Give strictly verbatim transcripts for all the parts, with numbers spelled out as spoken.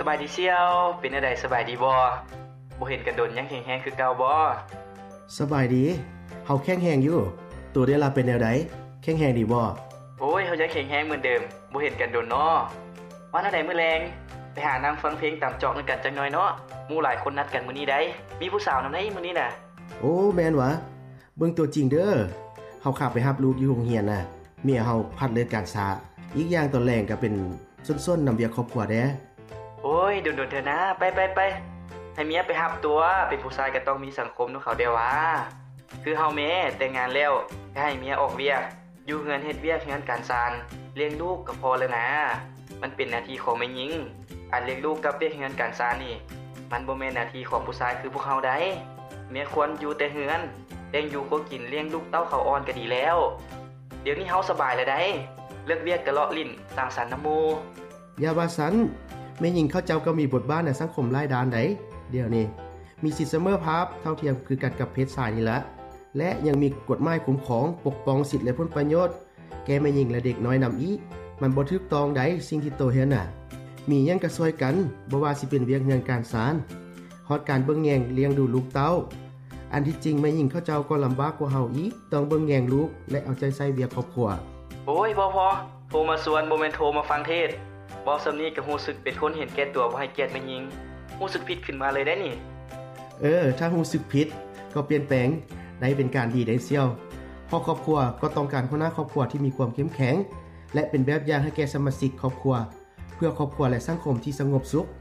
บายดีเสี่ยวเป็นจังได๋สบายดีบ่บ่เห็นกันดนยังแข็งๆคือเก่าบ่สบายดีเฮาแข็งแรงอยู่ตัวได้ล่ะเป็นแนวใดแข็งแรงดีบ่โอ้ยเฮายังแข็งแรงเหมือนเดิมบ่เห็นกันดนเนาะว่าแนวใดมื้อแลงไปหานั่งฟังเพลงตามจอกนำกันจักหน่อยเนาะหมู่หลายคนนัดกันมื้อนี้ได้มีผู้สาวนำได้มื้อนี้น่ะโอ้แม่นหวะเบิ่งตัวจริงเด้อเฮาขับไปรับลูกอยู่โรงเรียนน่ะเมียเฮาพัดเลิกการช้าอีกอย่างตอนแรงก็เป็นส้นๆนำเวียกครอบครัวแด้โอ้ยโดนๆเถอะนะไปๆๆให้เมียไปรับตัวเป็นผู้ชายก็ต้องมีสังคมเนาะเขาเด้อว่าคือเฮาแม่แต่งงานแล้วก็ให้เมียออกเวียกอยู่เฮือนเฮ็ดเวียกงานการสานเลี้ยงลูกก็พอแล้วนะมันเป็นหน้าที่ของแม่หญิงอันเลี้ยงลูกกับเวียกงานการสานนี่มันบ่แม่นหน้าที่ของผู้ชายคือพวกเฮาได้เมียควรอยู่แต่เฮือนแต่งอยู่ก็กินเลี้ยงลูกเต้าเขาอ่อนก็ดีแล้วเดี๋ยวนี้เฮาสบายแล้วได้เลิกเวียกก็เลาะลิ้นสร้างสรรค์นำหมู่อย่าว่าซั่นแม่หญิงเขาเจ้าก็มีบทบาทในสังคมหลายด้านไดเดี๋ยวนี้มีสิทธิเสมอภาพเท่าเทียมคือกันกับเพศชายนี่แหละและยังมีกฎหมายคุ้มครองปกป้องสิทธิและผลประโยชน์แก่แม่หญิงและเด็กน้อยนำอีกมันบ่ถูกต้องใดสิ่งที่โตเฮ็ดน่ะมีหยังก็ช่วยกันบ่ว่าสิเป็นเวียกงานการศาลฮอดการเบิ่งแยงเลี้ยงดูลูกเต้าอันที่จริงแม่หญิงเขาเจ้าก็ลำบากกว่าเฮาอีกต้องเบิ่งแยงลูกและเอาใจใส่เวียกครอบครัวโอ้ยบ่พอโทรมาสวนบ่แม่นโทรมาฟังเทศบ่ซำนี้ก็รู้สึกเป็นคนเห็นแก่ตัวบ่ให้เกียรติแม่หญิงรู้สึกผิดขึ้นมาเลยได้นี่เออถ้ารู้สึกผิดก็เปลี่ยนแปลงได้เป็นการดีได้เสี่ยวเพราะครอบครัวก็ต้องการหัวหน้าครอบครัวที่มีความเข้มแข็งและเป็นแบบอย่างให้แก่สมาชิกครอบครัวเพื่อครอบครัวและสังคมที่สงบสุข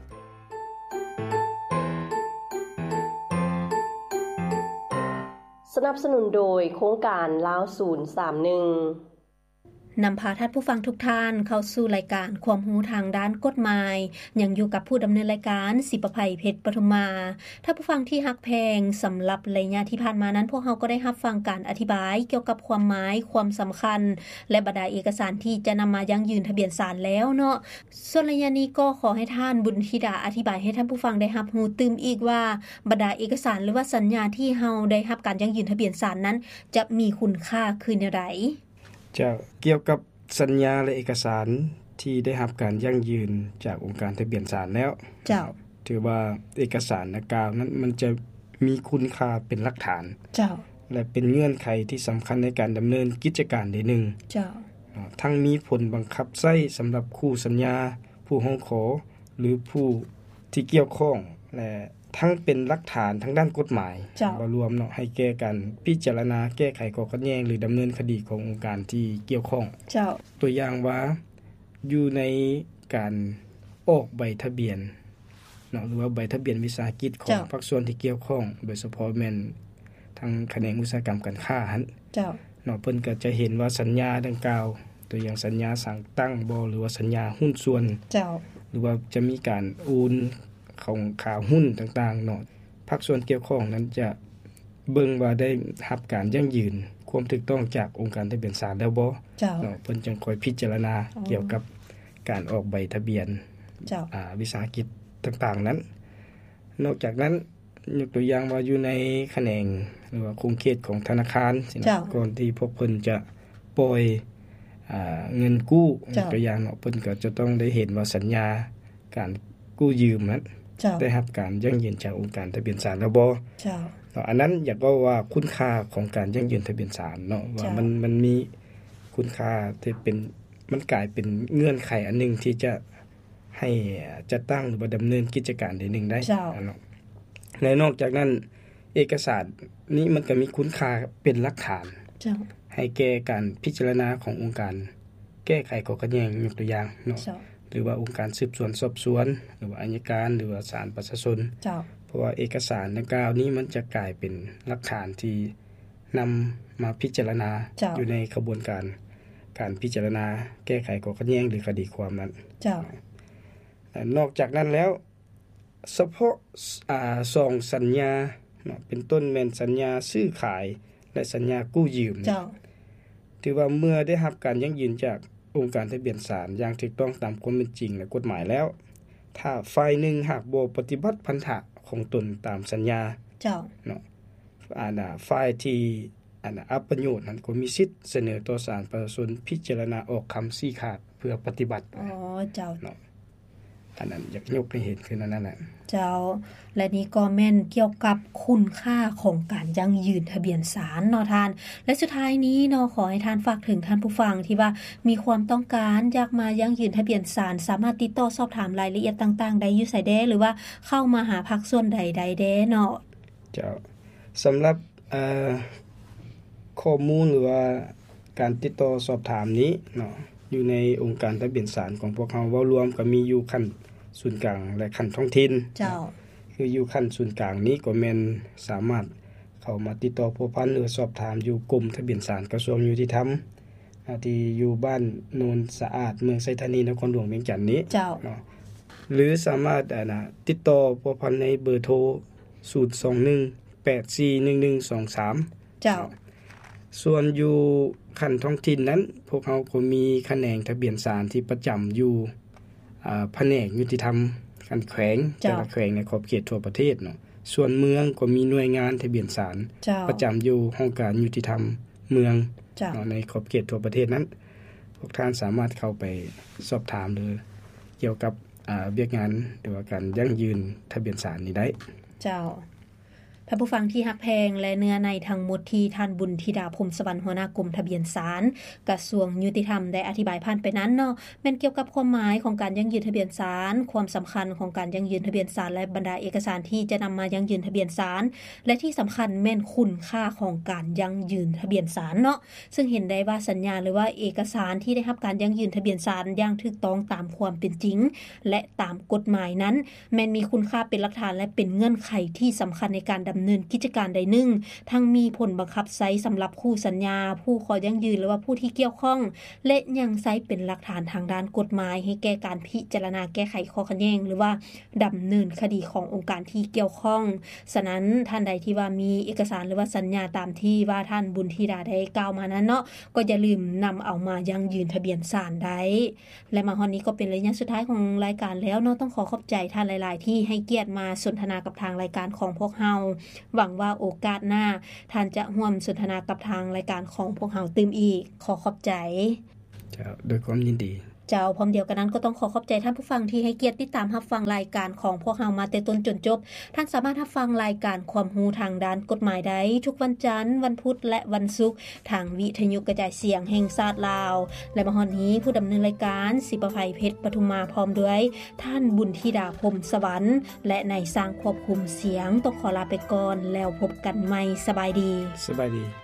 สนับสนุนโดยโครงการลาวศูนย์สามสิบเอ็ดนำพาท่านผู้ฟังทุกท่านเข้าสู่รายการความรู้ทางด้านกฎหมายยังอยู่กับผู้ดำเนินรายการศิปภัยเพชรปทุมมาถ้าผู้ฟังที่ฮักแพงสำหรับระยะที่ผ่านมานั้นพวกเราก็ได้รับฟังการอธิบายเกี่ยวกับความหมายความสำคัญและบรรดาเอกสารที่จะนำมายั่งยืนทะเบียนศาลแล้วเนาะส่วนระยะนี้ก็ขอให้ท่านบุญธิดาอธิบายให้ท่านผู้ฟังได้รับรู้ตื่มอีกว่าบรรดาเอกสารหรือว่าสัญญาที่เฮาได้รับการยั่งยืนทะเบียนศาลนั้นจะมีคุณค่าคือแนวใดจะเกี่ยวกับสัญญาและเอกสารที่ได้รับการยั่งยืนจากองค์การทะเบียนศาลแล้วเจ้าถือว่าเอกสารดังกล่าวนั้นมันจะมีคุณค่าเป็นหลักฐานเจ้าและเป็นเงื่อนไขที่สำคัญในการดำเนินกิจการใดหนึ่งเจ้าทั้งมีผลบังคับใช้สำหรับคู่สัญญาผู้ร้องขอหรือผู้ที่เกี่ยวข้องและทั้งเป็นหลักฐานทางด้านกฎหมายบ่รวมเนาะให้แก้กันพิจารณาแก้ไขข้อขัดแย้งหรือดำเนินคดีขององค์การที่เกี่ยวข้องเจ้าตัวอย่างว่าอยู่ในการออกใบทะเบียนเนาะหรือว่าใบทะเบียนวิสาหกิจของภาคส่วนที่เกี่ยวข้องโดยเฉพาะแม่นทางแขนงอุตสาหกรรมการค้าหั่นเจ้าเนาะเพิ่นก็จะเห็นว่าสัญญาดังกล่าวตัวอย่างสัญญาสั่งตั้งบ่หรือว่าสัญญาหุ้นส่วนเจ้าหรือว่าจะมีการโอนของข่าวหุ้นต่างๆเนาะภาคส่วนเกี่ยวข้องนั้นจะเบิ่งว่าได้รับการยั่งยืนความถูกต้องจากองค์การทะเบียนศาลแล้วบ่เนาะเพิ่นจึงค่อยพิจารณาเกี่ยวกับการออกใบทะเบียนอ่าวิสาหกิจต่างๆนั้นนอกจากนั้นยกตัวอย่างว่าอยู่ในแขนงหรือว่าคุมเขตของธนาคารสินะก่อนที่พวกเพิ่นจะปล่อยอ่าเงินกู้ตัวอย่างเนาะเพิ่นก็จะต้องได้เห็นว่าสัญญาการกู้ยืมนั้นได้รับการยั่งยืนจากองค์การทะเบียนศาลแล้วบ่เจ้าเนาะอันนั้นอยากก็ว่าคุณค่าของการยั่งยืนทะเบียนศาลเนาะว่ามันมันมีคุณค่าที่เป็นมันกลายเป็นเงื่อนไขอันนึงที่จะให้จัดตั้งหรือว่าดำเนินกิจการใดหนึ่งได้เนาะและนอกจากนั้นเอกสารนี้มันก็มีคุณค่าเป็นหลักฐานเจ้าให้แก่การพิจารณาขององค์การแก้ไขข้อขัดแย้งยกตัวอย่างเนาะหรือว่าองค์การสืบสวนสอบสวนหรือว่าอัยการหรือว่าศาลประชาชนเจ้าเพราะว่าเอกสารดังกล่าวนี้มันจะกลายเป็นหลักฐานที่นำมาพิจารณาอยู่ในกระบวนการการพิจารณาแก้ไขข้อขัดแย้งหรือคดีความนั้นเจ้าแต่นอกจากนั้นแล้วเฉพาะอ่าสองสัญญาเนาะเป็นต้นแม่นสัญญาซื้อขายและสัญญากู้ยืมเจ้าถือว่าเมื่อได้รับการยั่งยืนจากองค์การทะเบียนศาลอย่างถูกต้องตามความเป็นจริงและกฎหมายแล้วถ้าฝ่ายหนึ่งหากบ่ปฏิบัติพันธะของตนตามสัญญาเจ้าเนาะอันน่ะฝ่ายที่อันน่ะอัปประโยชน์นั้นก็มีสิทธิ์เสนอต่อศาลประชาชนพิจารณาออกคำชี้ขาดเพื่อปฏิบัติอ๋อเจ้าเนาะอันนั้นอยากยกให้เห็นคือนั่นแหละเจ้าและนี้ก็แม่นเกี่ยวกับคุณค่าของการยั่งยืนทะเบียนสารเนาะท่านและสุดท้ายนี้เนาะขอให้ท่านฝากถึงท่านผู้ฟังที่ว่ามีความต้องการอยากมายั่งยืนทะเบียนสารสามารถติดต่อสอบถามรายละเอียดต่างๆได้อยู่ไสแดหรือว่าเข้ามาหาภาคส่วนใดๆแดเนาะเจ้าสำหรับเอ่อข้อมูลหรือว่าการติดต่อสอบถามนี้เนาะอยู่ในองค์การทะเบียนสารของพวกเราเว้ารวมก็มีอยู่ขั้นศูนย์กลางและขั้นท้องถิ่นเจ้าคืออยู่ขั้นศูนย์กลางนี้ก็แม่นสามารถเข้ามาติดต่อพัวพันหรือสอบถามอยู่กรมทะเบียนสารกระทรวงยุติธรรมที่อยู่บ้านโนนสะอาดเมืองไซธานีนครหลวงเวียงจันทน์นี้เจ้าเนาะหรือสามารถอ่านะติดต่อพัวพันในเบอร์โทรศูนย์ สอง หนึ่ง แปด สี่ หนึ่ง หนึ่ง สอง สามเจ้าส่วนอยู่ขั้นท้องถิ่นนั้นพวกเราก็มีแขนงทะเบียนสารที่ประจำอยู่อ่าแผนกยุติธรรมการแขวงแต่ละแขวงในขอบเขตทั่วประเทศเนาะส่วนเมืองก็มีหน่วยงานทะเบียนสารประจำอยู่ห้องการยุติธรรมเมืองเนาะในขอบเขตทั่วประเทศนั้นพวกท่านสามารถเข้าไปสอบถามหรือเกี่ยวกับอ่าเวียกงานหรือว่าการยั่งยืนทะเบียนสารนี้ได้เจ้าท่านผู้ฟังที่ฮักแพงและเนื้อในทั้งหมดที่ท่านบุญธิดาพรหมสวรรค์หัวหน้ากรมทะเบียนสารกระทรวงยุติธรรมได้อธิบายผ่านไปนั้นเนาะแม่นเกี่ยวกับความหมายของการยั่งยืนทะเบียนสารความสำคัญของการยั่งยืนทะเบียนสารและบรรดาเอกสารที่จะนำมายั่งยืนทะเบียนสารและที่สำคัญแม่นคุณค่าของการยั่งยืนทะเบียนสารเนาะซึ่งเห็นได้ว่าสัญญาหรือว่าเอกสารที่ได้รับการยั่งยืนทะเบียนสารอย่างถูกต้องตามความเป็นจริงและตามกฎหมายนั้นแม่นมีคุณค่าเป็นหลักฐานและเป็นเงื่อนไขที่สำคัญในการดำเนินกิจการใดหนึ่งทั้งมีผลบังคับใช้สำหรับคู่สัญญาผู้ขอยั่งยืนหรือว่าผู้ที่เกี่ยวข้องและยังใช้เป็นหลักฐานทางด้านกฎหมายให้แก้การพิจารณาแก้ไขข้อขัดแย้งหรือว่าดำเนินคดีขององค์การที่เกี่ยวข้องฉะนั้นท่านใดที่ว่ามีเอกสารหรือว่าสัญญาตามที่ว่าท่านบุญธิดาได้กล่าวมานั้นเนาะก็อย่าลืมนำเอามายั่งยืนทะเบียนสารได้และมาฮอดนี้ก็เป็นระยะสุดท้ายของรายการแล้วเนาะต้องขอขอบใจท่านหลายๆที่ให้เกียรติมาสนทนากับทางรายการของพวกเฮาหวังว่าโอกาสหน้าท่านจะร่วมสนทนากับทางรายการของพวกเฮาตื่มอีกขอขอบใจเจ้าด้วยความยินดีเจ้าพร้อมเดียวกันนั้นก็ต้องขอขอบใจท่านผู้ฟังที่ให้เกียรติติดตามรับฟังรายการของพวกเฮามาแต่ต้นจนจบท่านสามารถรับฟังรายการความรู้ทางด้านกฎหมายได้ทุกวันจันทร์วันพุธและวันศุกร์ทางวิทยุกระจายเสียงแห่งชาติลาวและมาฮอดนี้ผู้ดำเนินรายการศิปภัยเพชรปทุมมาพร้อมด้วยท่านบุญธิดาพรหมสวรรค์และนายสร้างควบคุมเสียงต้องขอลาไปก่อนแล้วพบกันใหม่สบายดีสบายดี